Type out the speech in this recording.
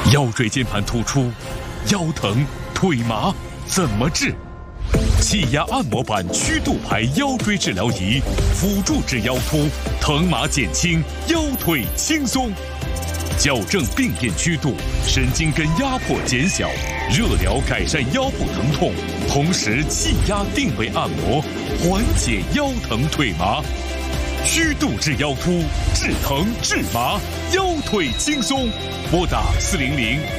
腰椎间盘突出，腰疼腿麻怎么治？气压按摩板曲度牌腰椎治疗仪，辅助治腰突，疼麻减轻，腰腿轻松。矫正病变曲度，神经根压迫减小，热疗改善腰部疼痛，同时气压定位按摩，缓解腰疼腿麻。曲度治腰突，治疼治麻，腰腿轻松。拨打400